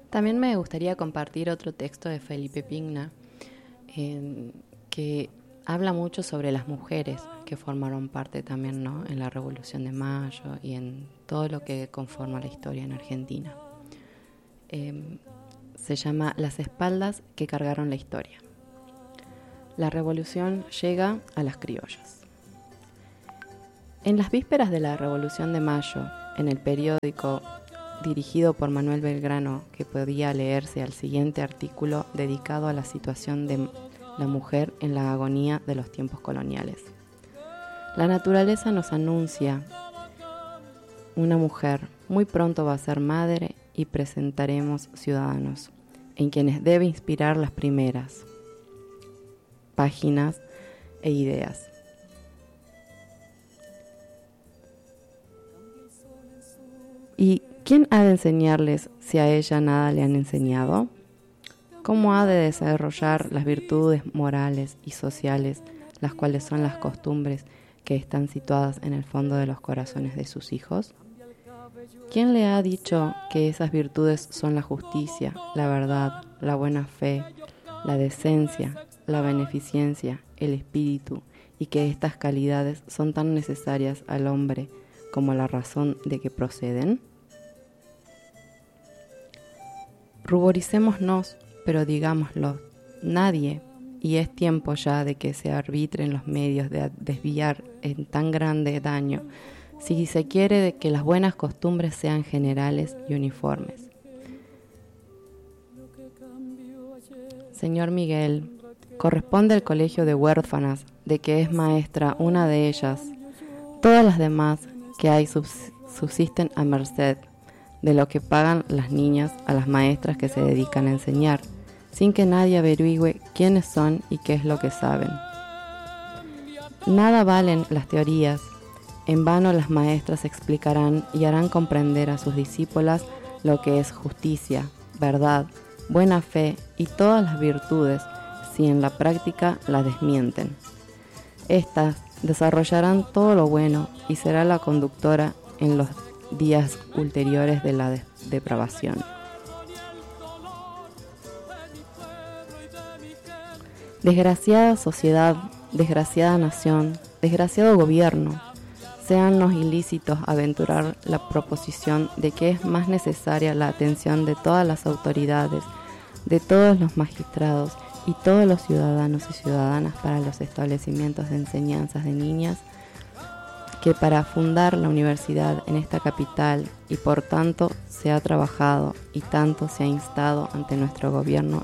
También me gustaría compartir otro texto de Felipe Pigna, que habla mucho sobre las mujeres que formaron parte también, ¿no?, en la Revolución de Mayo y en todo lo que conforma la historia en Argentina. Se llama Las espaldas que cargaron la historia. La revolución llega a las criollas. En las vísperas de la Revolución de Mayo, en el periódico dirigido por Manuel Belgrano, que podía leerse al siguiente artículo dedicado a la situación de la mujer en la agonía de los tiempos coloniales. La naturaleza nos anuncia: una mujer muy pronto va a ser madre y presentaremos ciudadanos, en quienes debe inspirar las primeras páginas e ideas. ¿Y quién ha de enseñarles si a ella nada le han enseñado? ¿Cómo ha de desarrollar las virtudes morales y sociales, las cuales son las costumbres que están situadas en el fondo de los corazones de sus hijos? ¿Quién le ha dicho que esas virtudes son la justicia, la verdad, la buena fe, la decencia, la beneficencia, el espíritu, y que estas calidades son tan necesarias al hombre como la razón de que proceden? Ruboricémonos, pero digámoslo, nadie, y es tiempo ya de que se arbitren los medios de desviar en tan grande daño, si se quiere de que las buenas costumbres sean generales y uniformes. Señor Miguel, corresponde al colegio de huérfanas, de que es maestra una de ellas. Todas las demás que hay subsisten a merced de lo que pagan las niñas a las maestras que se dedican a enseñar, sin que nadie averigüe quiénes son y qué es lo que saben. Nada valen las teorías. En vano las maestras explicarán y harán comprender a sus discípulas lo que es justicia, verdad, buena fe y todas las virtudes, si en la práctica las desmienten. Estas desarrollarán todo lo bueno y será la conductora en los días ulteriores de la depravación. Desgraciada sociedad, desgraciada nación, desgraciado gobierno, séannos ilícitos aventurar la proposición de que es más necesaria la atención de todas las autoridades, de todos los magistrados y todos los ciudadanos y ciudadanas para los establecimientos de enseñanzas de niñas, que para fundar la universidad en esta capital, y por tanto se ha trabajado y tanto se ha instado ante nuestro gobierno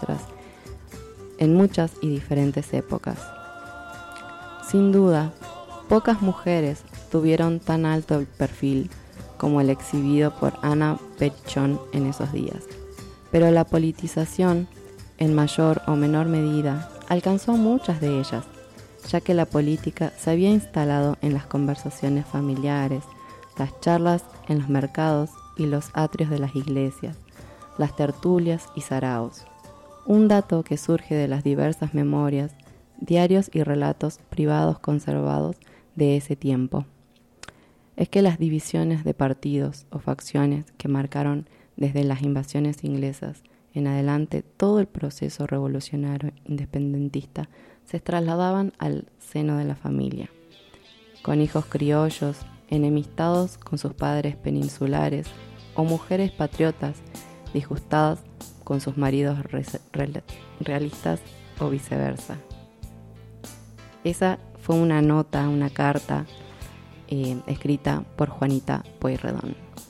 en muchas y diferentes épocas. Sin duda, pocas mujeres tuvieron tan alto el perfil como el exhibido por Ana Perichón en esos días, pero la politización, en mayor o menor medida, alcanzó a muchas de ellas, ya que la política se había instalado en las conversaciones familiares, las charlas en los mercados y los atrios de las iglesias, las tertulias y saraos. Un dato que surge de las diversas memorias, diarios y relatos privados conservados de ese tiempo es que las divisiones de partidos o facciones que marcaron desde las invasiones inglesas en adelante todo el proceso revolucionario independentista se trasladaban al seno de la familia, con hijos criollos enemistados con sus padres peninsulares o mujeres patriotas disgustadas con sus maridos realistas o viceversa. Esa fue una nota, una carta escrita por Juanita Pueyrredón.